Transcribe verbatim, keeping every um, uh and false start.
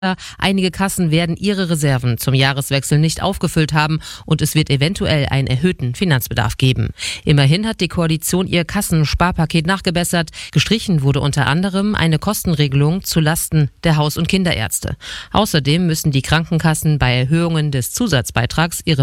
Einige Kassen werden ihre Reserven zum Jahreswechsel nicht aufgefüllt haben und es wird eventuell einen erhöhten Finanzbedarf geben. Immerhin hat die Koalition ihr Kassensparpaket nachgebessert. Gestrichen wurde unter anderem eine Kostenregelung zu Lasten der Haus- und Kinderärzte. Außerdem müssen die Krankenkassen bei Erhöhungen des Zusatzbeitrags ihre